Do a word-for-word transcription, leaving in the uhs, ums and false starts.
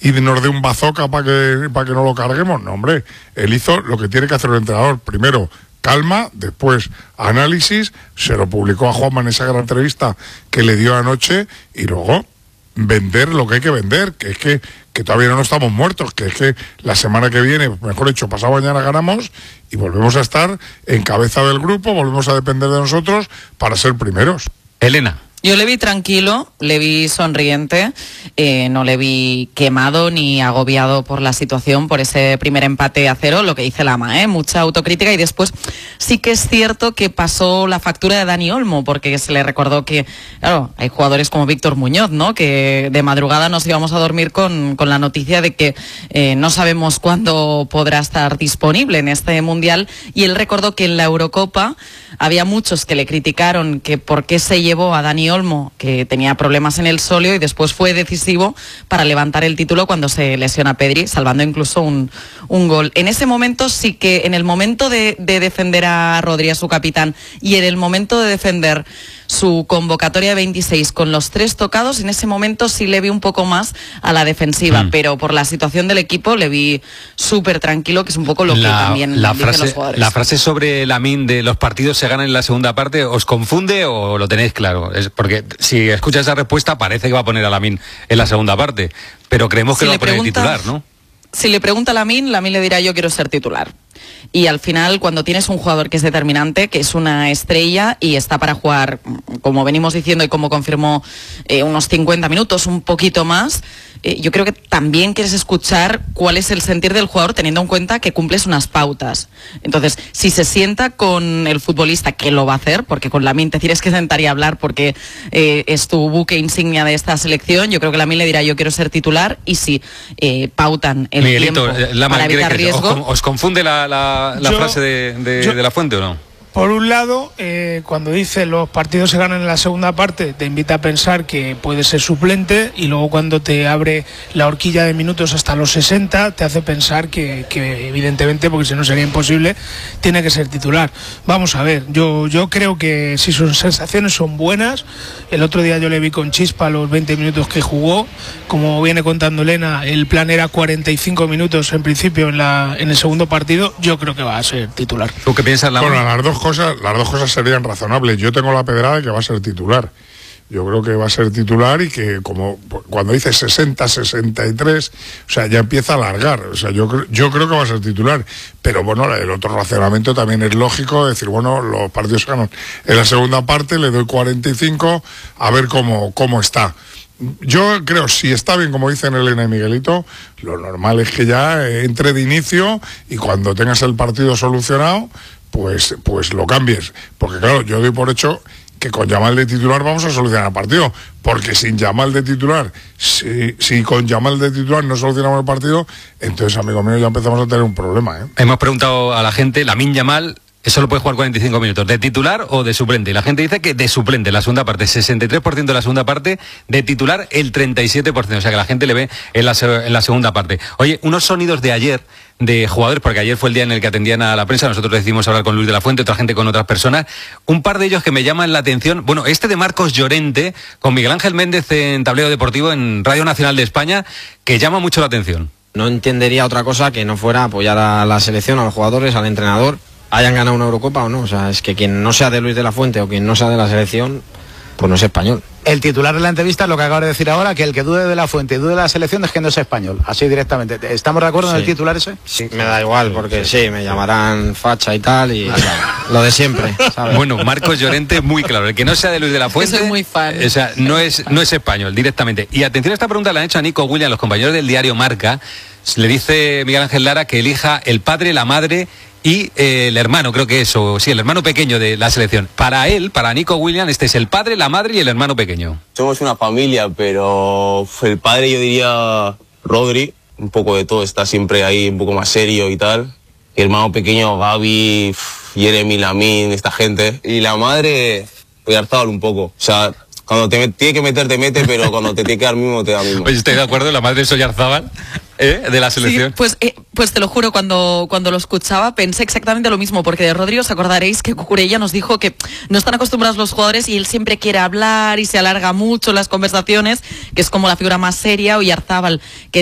y nos dé un bazooka para que, para que no lo carguemos. No, hombre, él hizo lo que tiene que hacer el entrenador. Primero, calma, después análisis, se lo publicó a Juanma en esa gran entrevista que le dio anoche, y luego vender lo que hay que vender, que es que, que todavía no estamos muertos, que es que la semana que viene, mejor dicho, pasado mañana ganamos y volvemos a estar en cabeza del grupo, volvemos a depender de nosotros para ser primeros. Elena. Yo le vi tranquilo, le vi sonriente, eh, no le vi quemado ni agobiado por la situación, por ese primer empate a cero, lo que dice Lama, ¿eh? Mucha autocrítica, y después sí que es cierto que pasó la factura de Dani Olmo, porque se le recordó que, claro, hay jugadores como Víctor Muñoz, ¿no? Que de madrugada nos íbamos a dormir con, con la noticia de que eh, no sabemos cuándo podrá estar disponible en este Mundial, y él recordó que en la Eurocopa había muchos que le criticaron que por qué se llevó a Dani Olmo, que tenía problemas en el sóleo, y después fue decisivo para levantar el título cuando se lesiona Pedri, salvando incluso un, un gol. En ese momento sí que, en el momento de, de defender a Rodri, a su capitán, y en el momento de defender su convocatoria de veintiséis con los tres tocados, en ese momento sí le vi un poco más a la defensiva, mm. pero por la situación del equipo le vi súper tranquilo, que es un poco lo la, que también la dicen frase, los jugadores. La frase sobre Lamine de los partidos se ganan en la segunda parte, ¿os confunde o lo tenéis claro? Es porque si escuchas esa respuesta parece que va a poner a Lamine en la segunda parte, pero creemos que si lo va a poner pregunta, titular, ¿no? Si le pregunta a Lamine, Lamine le dirá yo quiero ser titular. Y al final, cuando tienes un jugador que es determinante, que es una estrella y está para jugar, como venimos diciendo y como confirmó, eh, unos cincuenta minutos, un poquito más, eh, yo creo que también quieres escuchar cuál es el sentir del jugador, teniendo en cuenta que cumples unas pautas. Entonces, si se sienta con el futbolista, que lo va a hacer, porque con Lamine te tienes que sentar y hablar porque eh, es tu buque insignia de esta selección, yo creo que Lamine le dirá yo quiero ser titular, y si eh, pautan el Miguelito, tiempo la para evitar riesgo... ¿Os, ¿Os confunde la, la, la yo, frase de, de, yo, de la Fuente o no? Por un lado, eh, cuando dice los partidos se ganan en la segunda parte, te invita a pensar que puede ser suplente, y luego cuando te abre la horquilla de minutos hasta los sesenta, te hace pensar que, que evidentemente, porque si no sería imposible, tiene que ser titular. Vamos a ver, yo, yo creo que si sus sensaciones son buenas, el otro día yo le vi con chispa los veinte minutos que jugó, como viene contando Elena, el plan era cuarenta y cinco minutos en principio en, la, en el segundo partido, yo creo que va a ser titular. ¿Tú qué piensas, Laura? Bueno, las dos cosas, las dos cosas serían razonables. Yo tengo la pedrada de que va a ser titular. Yo creo que va a ser titular, y que como cuando dice sesenta, sesenta y tres, o sea, ya empieza a alargar. O sea, yo, yo creo que va a ser titular. Pero bueno, el otro razonamiento también es lógico, decir, bueno, los partidos se ganan en la segunda parte, le doy cuarenta y cinco, a ver cómo, cómo está. Yo creo, si está bien, como dicen Elena y Miguelito, lo normal es que ya entre de inicio, y cuando tengas el partido solucionado, pues, pues lo cambies. Porque claro, yo doy por hecho que con Yamal de titular vamos a solucionar el partido, porque sin Yamal de titular, si, si con Yamal de titular no solucionamos el partido, entonces, amigo mío, ya empezamos a tener un problema, ¿eh? Hemos preguntado a la gente, Lamine Yamal solo puede jugar cuarenta y cinco minutos, ¿de titular o de suplente? Y la gente dice que de suplente, la segunda parte, sesenta y tres por ciento de la segunda parte, de titular el treinta y siete por ciento, o sea que la gente le ve en la, en la segunda parte. Oye, unos sonidos de ayer de jugadores, porque ayer fue el día en el que atendían a la prensa, nosotros decidimos hablar con Luis de la Fuente, otra gente con otras personas, un par de ellos que me llaman la atención, bueno, este de Marcos Llorente, con Miguel Ángel Méndez en Tableo Deportivo, en Radio Nacional de España, que llama mucho la atención. No entendería otra cosa que no fuera apoyar a la selección, a los jugadores, al entrenador, hayan ganado una Eurocopa o no. O sea, es que quien no sea de Luis de la Fuente o quien no sea de la selección, pues no es español. El titular de la entrevista es lo que acabo de decir ahora, que el que dude de la Fuente y dude de la selección es que no es español, así directamente. ¿Estamos de acuerdo sí. en el titular ese? Sí, me da igual, porque sí, me llamarán facha y tal, y lo de siempre, ¿sabes? Bueno, Marcos Llorente, muy claro, el que no sea de Luis de la Fuente, soy muy fan. O sea, no es, no es español, directamente. Y atención a esta pregunta, la han hecho a Nico Williams, los compañeros del diario Marca. Le dice Miguel Ángel Lara que elija el padre, la madre y eh, el hermano, creo que es, o sí, el hermano pequeño de la selección. Para él, para Nico Williams, este es el padre, la madre y el hermano pequeño. Somos una familia, pero el padre, yo diría Rodri, un poco de todo, está siempre ahí un poco más serio y tal. El hermano pequeño, Gavi, Jeremy, Lamine, esta gente. Y la madre, Oyarzabal un poco. O sea, cuando te tiene que meter, te mete, pero cuando te tiene que dar mismo, te da mismo. Oye, estoy de acuerdo, la madre es Oyarzabal, ¿eh? De la selección. Sí, pues, eh, pues te lo juro, cuando, cuando lo escuchaba pensé exactamente lo mismo, porque de Rodri os acordaréis que Cucurella nos dijo que no están acostumbrados los jugadores y él siempre quiere hablar y se alarga mucho las conversaciones, que es como la figura más seria. Oyarzabal, que